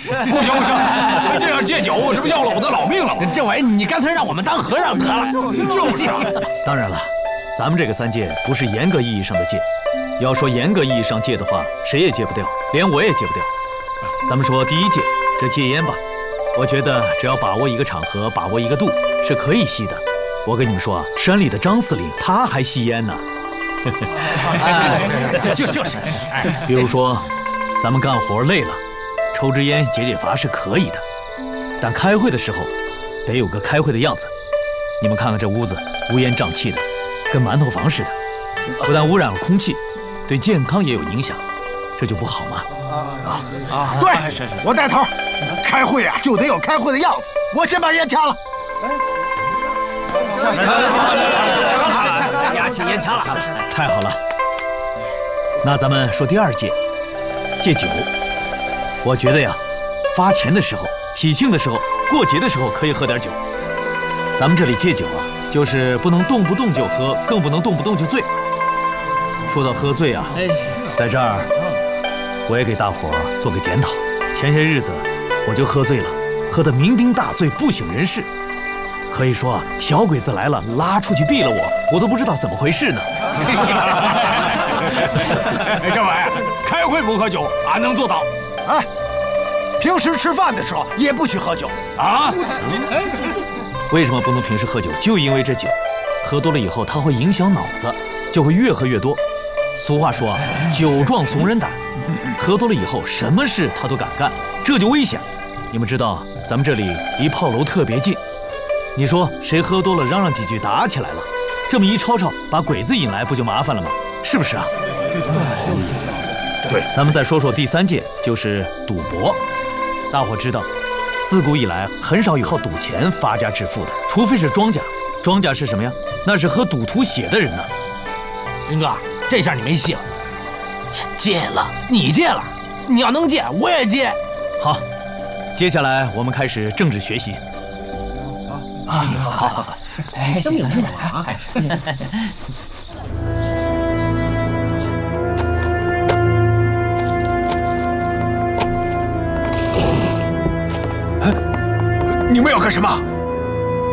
不行不行，这样戒酒，这不要了我的老命了吗？ 政委，你干脆让我们当和尚得了。 就是啊。 当然了，咱们这个3戒不是严格意义上的戒，要说严格意义上戒的话，谁也戒不掉，连我也戒不掉。咱们说第1戒，这戒烟吧，我觉得只要把握一个场合，把握一个度，是可以吸的。我跟你们说啊，山里的张司令他还吸烟呢。 就是， 比如说，咱们干活累了，抽支烟解解乏是可以的，但开会的时候，得有个开会的样子。你们看看这屋子乌烟瘴气的，跟馒头房似的，不但污染了空气，对健康也有影响，这就不好吗？ 对，是，我带头。开会啊，就得有开会的样子。我先把烟掐了。 压起烟掐了。 太好了，那咱们说第2戒，戒酒。我觉得呀，发钱的时候、喜庆的时候、过节的时候可以喝点酒。咱们这里戒酒啊，就是不能动不动就喝，更不能动不动就醉。说到喝醉啊，在这儿我也给大伙做个检讨。前些日子我就喝醉了，喝得酩酊大醉，不省人事。可以说啊，小鬼子来了，拉出去毙了我都不知道怎么回事呢。 政委，开会不喝酒，俺能做到。 哎，平时吃饭的时候也不许喝酒啊。 为什么不能平时喝酒？就因为这酒，喝多了以后它会影响脑子，就会越喝越多。俗话说啊，酒壮怂人胆，喝多了以后什么事他都敢干，这就危险。你们知道咱们这里离炮楼特别近，你说谁喝多了嚷嚷几句打起来了，这么一吵吵把鬼子引来，不就麻烦了吗？是不是啊？对，咱们再说说第3戒，就是赌博。大伙知道，自古以来很少有靠赌钱发家致富的，除非是庄家。庄家是什么呀？那是喝赌徒血的人呢。 林哥，这下你没戏了。戒了，你戒了，你要能戒，我也戒。 好，接下来我们开始政治学习。 好，哎，真有劲啊！ 你们要干什么？